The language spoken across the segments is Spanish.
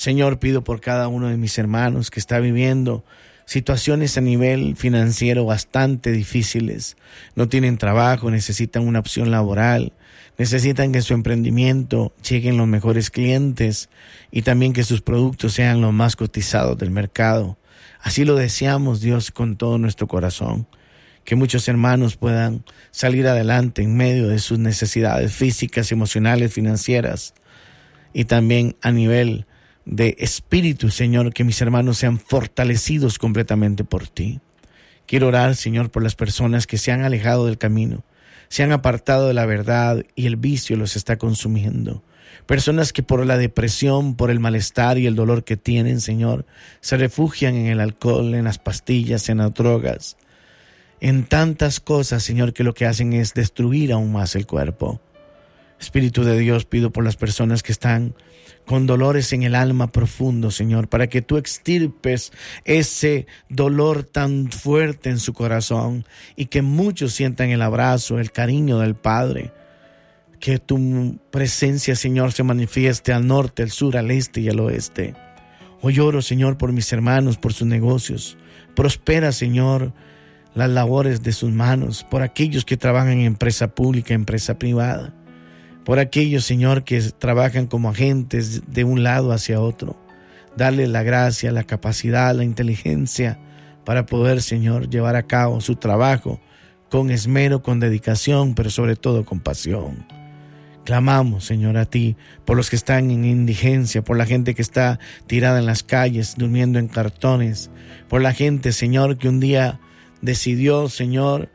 Señor, pido por cada uno de mis hermanos que está viviendo situaciones a nivel financiero bastante difíciles. No tienen trabajo, necesitan una opción laboral, necesitan que su emprendimiento lleguen los mejores clientes y también que sus productos sean los más cotizados del mercado. Así lo deseamos, Dios, con todo nuestro corazón. Que muchos hermanos puedan salir adelante en medio de sus necesidades físicas, emocionales, financieras y también a nivel de espíritu, Señor, que mis hermanos sean fortalecidos completamente por ti. Quiero orar, Señor, por las personas que se han alejado del camino, se han apartado de la verdad y el vicio los está consumiendo. Personas que por la depresión, por el malestar y el dolor que tienen, Señor, se refugian en el alcohol, en las pastillas, en las drogas, en tantas cosas, Señor, que lo que hacen es destruir aún más el cuerpo. Espíritu de Dios, pido por las personas que están con dolores en el alma profundo, Señor, para que tú extirpes ese dolor tan fuerte en su corazón y que muchos sientan el abrazo, el cariño del Padre. Que tu presencia, Señor, se manifieste al norte, al sur, al este y al oeste. Hoy oro, Señor, por mis hermanos, por sus negocios. Prospera, Señor, las labores de sus manos, por aquellos que trabajan en empresa pública, empresa privada. Por aquellos, Señor, que trabajan como agentes de un lado hacia otro. Dale la gracia, la capacidad, la inteligencia para poder, Señor, llevar a cabo su trabajo con esmero, con dedicación, pero sobre todo con pasión. Clamamos, Señor, a ti por los que están en indigencia, por la gente que está tirada en las calles, durmiendo en cartones, por la gente, Señor, que un día decidió, Señor,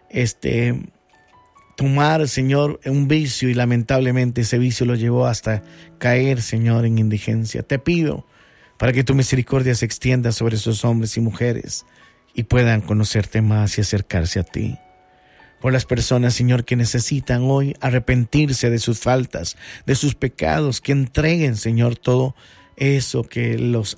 tomar, Señor, un vicio y lamentablemente ese vicio lo llevó hasta caer, Señor, en indigencia. Te pido para que tu misericordia se extienda sobre esos hombres y mujeres y puedan conocerte más y acercarse a ti. Por las personas, Señor, que necesitan hoy arrepentirse de sus faltas, de sus pecados, que entreguen, Señor, todo eso que los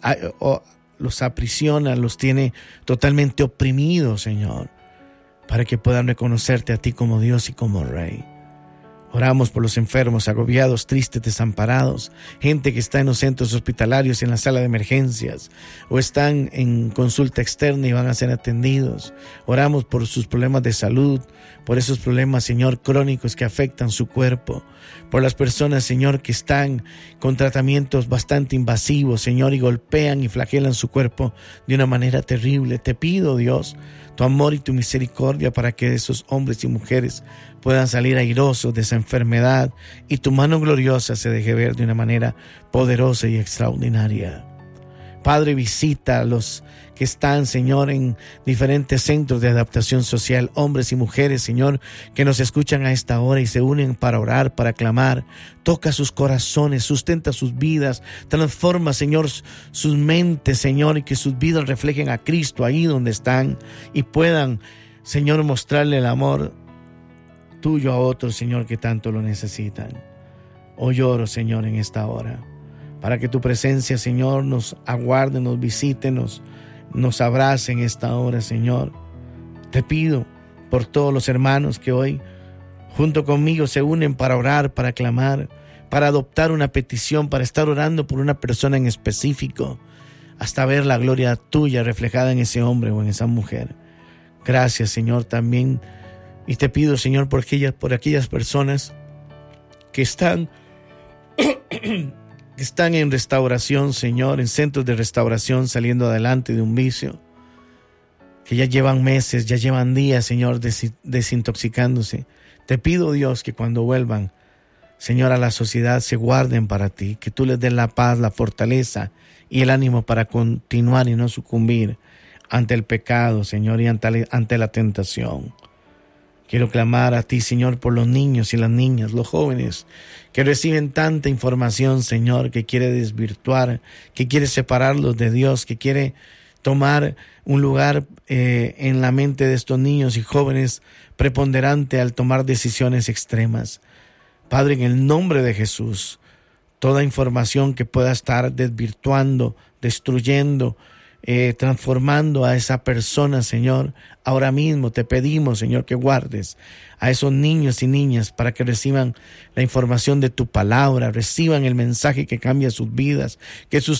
aprisiona, los tiene totalmente oprimidos, Señor, para que puedan reconocerte a ti como Dios y como Rey. Oramos por los enfermos, agobiados, tristes, desamparados, gente que está en los centros hospitalarios, en la sala de emergencias, o están en consulta externa y van a ser atendidos. Oramos por sus problemas de salud, por esos problemas, Señor, crónicos que afectan su cuerpo, por las personas, Señor, que están con tratamientos bastante invasivos, Señor, y golpean y flagelan su cuerpo de una manera terrible. Te pido, Dios, tu amor y tu misericordia para que esos hombres y mujeres puedan salir airosos de esa enfermedad y tu mano gloriosa se deje ver de una manera poderosa y extraordinaria. Padre, visita a los que están, Señor, en diferentes centros de adaptación social, hombres y mujeres, Señor, que nos escuchan a esta hora y se unen para orar, para clamar. Toca sus corazones, sustenta sus vidas, transforma, Señor, sus mentes, Señor, y que sus vidas reflejen a Cristo ahí donde están y puedan, Señor, mostrarle el amor tuyo a otros, Señor, que tanto lo necesitan. Hoy oro, Señor, en esta hora, para que tu presencia, Señor, nos aguarde, nos visite, nos abrace en esta hora, Señor. Te pido por todos los hermanos que hoy junto conmigo se unen para orar, para clamar, para adoptar una petición, para estar orando por una persona en específico, hasta ver la gloria tuya reflejada en ese hombre o en esa mujer. Gracias, Señor, también. Y te pido, Señor, por aquellas personas que están en restauración, Señor, en centros de restauración, saliendo adelante de un vicio, que ya llevan meses, ya llevan días, Señor, desintoxicándose. Te pido, Dios, que cuando vuelvan, Señor, a la sociedad se guarden para ti, que tú les des la paz, la fortaleza y el ánimo para continuar y no sucumbir ante el pecado, Señor, y ante la tentación. Quiero clamar a ti, Señor, por los niños y las niñas, los jóvenes que reciben tanta información, Señor, que quiere desvirtuar, que quiere separarlos de Dios, que quiere tomar un lugar en la mente de estos niños y jóvenes preponderante al tomar decisiones extremas. Padre, en el nombre de Jesús, toda información que pueda estar desvirtuando, destruyendo, transformando a esa persona, Señor, ahora mismo te pedimos, Señor, que guardes a esos niños y niñas para que reciban la información de tu palabra, reciban el mensaje que cambia sus vidas, que sus